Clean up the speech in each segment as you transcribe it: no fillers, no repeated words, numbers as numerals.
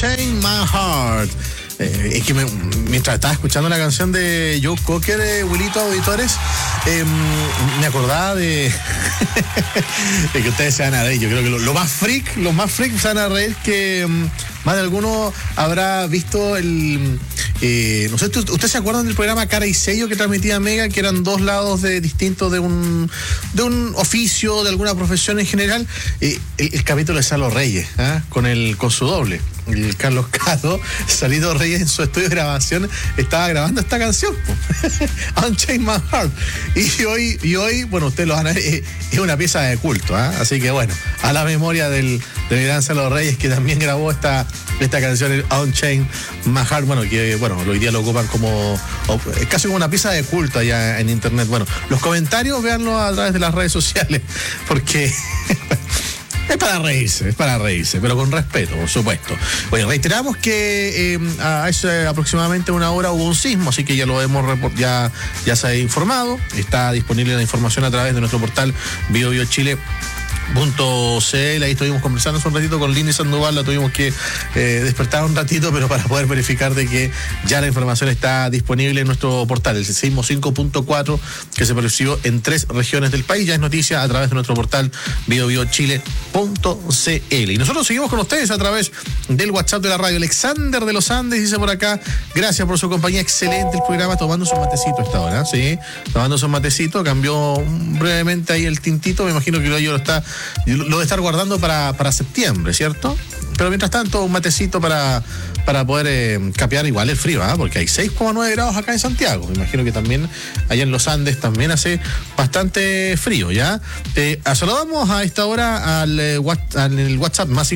Unchain My Heart. Es que mientras estaba escuchando la canción de Joe Cocker, Wilito, auditores, me acordaba de de que ustedes se van a reír. Yo creo que los más freak se van a reír, que más de alguno habrá visto el... no sé, ¿ustedes se acuerdan del programa Cara y Sello que transmitía Mega, que eran dos lados distintos de un oficio, de alguna profesión en general? El capítulo de Salo Reyes, con su doble, el Carlos Cato. Salito Reyes, en su estudio de grabación, estaba grabando esta canción, Unchain My Heart. Y hoy, bueno, ustedes lo van a ver, es una pieza de culto, así que bueno, a la memoria del gran Salo Reyes, que también grabó esta canción, el Unchain My Heart, bueno, que bueno, hoy día lo ocupan es casi como una pieza de culto allá en internet. Bueno, los comentarios véanlo a través de las redes sociales, porque es para reírse, pero con respeto, por supuesto. Oye, reiteramos que hace aproximadamente una hora hubo un sismo, así que ya lo hemos ya se ha informado. Está disponible la información a través de nuestro portal BioBioChile.cl. Ahí estuvimos conversando hace un ratito con Lini Sandoval, la tuvimos que despertar un ratito, pero para poder verificar de que ya la información está disponible en nuestro portal. El sismo 5.4 que se percibió en 3 regiones del país ya es noticia a través de nuestro portal biobiochile.cl. Y nosotros seguimos con ustedes a través del WhatsApp de la radio. Alexander de los Andes dice por acá: gracias por su compañía, excelente el programa, tomando su matecito a esta hora, ¿sí? Tomando su matecito, cambió brevemente ahí el tintito, me imagino que lo debe estar guardando para septiembre, ¿cierto? Pero mientras tanto, un matecito para poder capear igual el frío, porque hay 6,9 grados acá en Santiago. Me imagino que también allá en los Andes también hace bastante frío, ¿ya? Saludamos a esta hora al WhatsApp más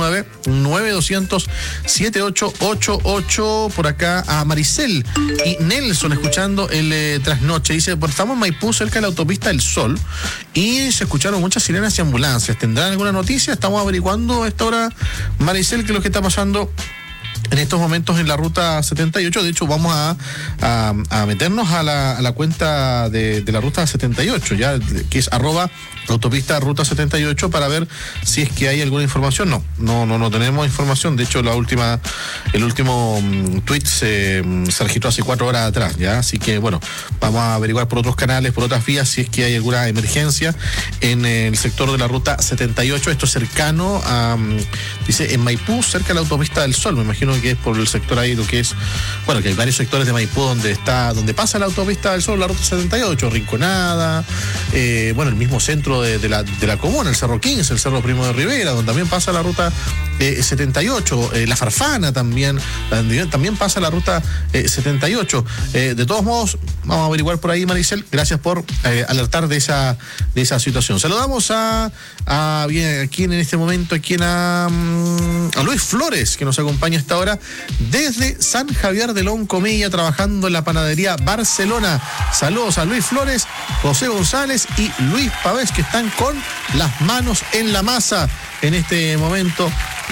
569-9200-7888. Por acá a Maricel y Nelson escuchando el trasnoche. Dice: estamos en Maipú, cerca de la autopista del Sol, y se escucharon muchas sirenas y ambulancias. ¿Tendrán alguna noticia? Estamos averiguando a esta hora, Maricel, qué es lo que está pasando en estos momentos en la ruta 78. De hecho, vamos a meternos a la cuenta de la ruta 78, ya, que es @autopista ruta 78, para ver si es que hay alguna información. No tenemos información. De hecho, el último tweet se registró hace 4 horas atrás, ya. Así que bueno, vamos a averiguar por otros canales, por otras vías, si es que hay alguna emergencia en el sector de la ruta 78. Esto es cercano dice, en Maipú, cerca de la autopista del Sol. Me imagino que es por el sector ahí, lo que es, bueno, que hay varios sectores de Maipú donde pasa la autopista del Sol, la ruta 78, Rinconada, bueno, el mismo centro de la comuna, el Cerro 15, el Cerro Primo de Rivera, donde también pasa la ruta 78, la Farfana también pasa la ruta 78. De todos modos, vamos a averiguar por ahí, Maricel. Gracias por alertar de esa situación. Saludamos aquí en este momento a Luis Flores, que nos acompaña a esta hora desde San Javier de Loncomilla, trabajando en la panadería Barcelona. Saludos a Luis Flores, José González y Luis Pavés, que están con las manos en la masa en este momento,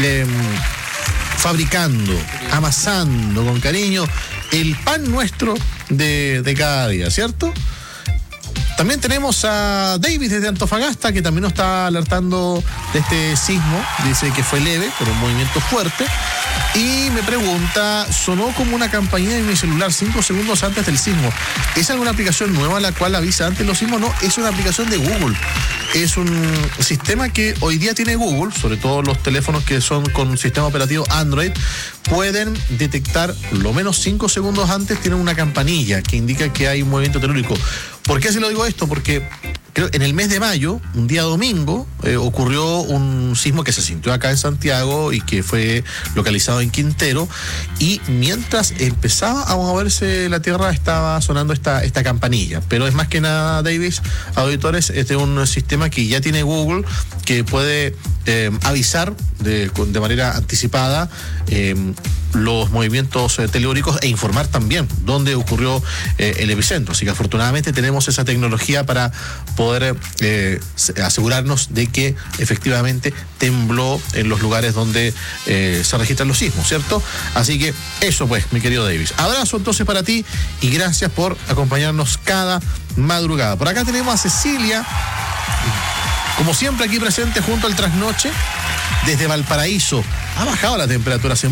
fabricando, amasando con cariño el pan nuestro de cada día, ¿cierto? También tenemos a David desde Antofagasta, que también nos está alertando de este sismo. Dice que fue leve, pero un movimiento fuerte. Y me pregunta: sonó como una campanilla en mi celular 5 segundos antes del sismo. ¿Es alguna aplicación nueva la cual avisa antes los sismos? No, es una aplicación de Google. Es un sistema que hoy día tiene Google, sobre todo los teléfonos que son con sistema operativo Android, pueden detectar lo menos 5 segundos antes, tienen una campanilla que indica que hay un movimiento telúrico. ¿Por qué se lo digo esto? Porque creo en el mes de mayo, un día domingo, ocurrió un sismo que se sintió acá en Santiago y que fue localizado en Quintero, y mientras empezaba a moverse la tierra estaba sonando esta campanilla. Pero es más que nada, Davis, auditores, este es un sistema que ya tiene Google, que puede avisar de manera anticipada los movimientos telúricos e informar también dónde ocurrió el epicentro. Así que afortunadamente tenemos esa tecnología para poder asegurarnos de que efectivamente tembló en los lugares donde se registran los sismos, ¿cierto? Así que eso pues, mi querido Davis. Abrazo entonces para ti y gracias por acompañarnos cada madrugada. Por acá tenemos a Cecilia, como siempre aquí presente junto al trasnoche desde Valparaíso. Ha bajado la temperatura hace